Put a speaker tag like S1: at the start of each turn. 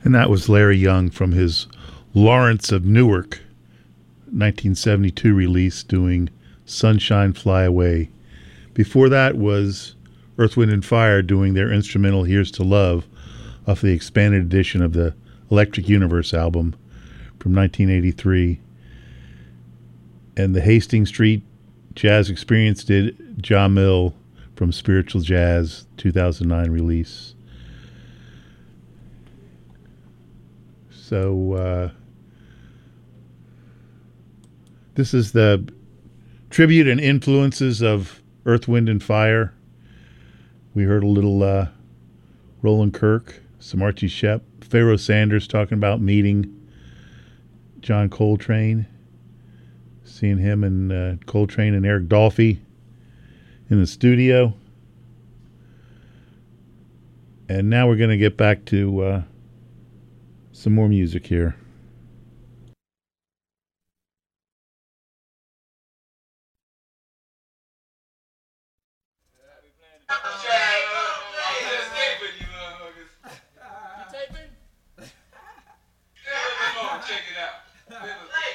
S1: And that was Larry Young from his Lawrence of Newark 1972 release doing Sunshine Fly Away. Before that was Earth, Wind & Fire doing their instrumental Here's to Love off the expanded edition of the Electric Universe album from 1983. And the Hastings Street Jazz Experience did Ja Mill from Spiritual Jazz 2009 release. So this is the tribute and influences of Earth, Wind & Fire. We heard a little Roland Kirk, some Archie Shepp, Pharoah Sanders talking about meeting John Coltrane, seeing him and Coltrane and Eric Dolphy in the studio. And now we're going to get back to some more music here.
S2: Check it out.